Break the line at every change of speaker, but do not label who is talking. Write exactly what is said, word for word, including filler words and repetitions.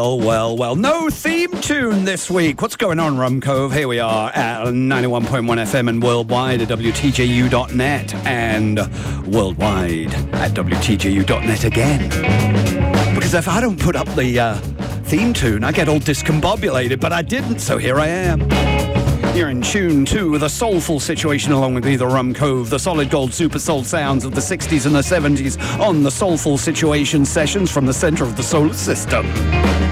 Well, well, well. No theme tune this week. What's going on, Rum Cove? Here we are at ninety-one point one F M and worldwide at W T J U dot net and worldwide at W T J U dot net again. Because if I don't put up the uh, theme tune, I get all discombobulated, but I didn't, so here I am. You're in tune to with a soulful situation along with me, the Rum Cove, the solid gold super soul sounds of the sixties and the seventies on the Soulful Situation sessions from the center of the solar system.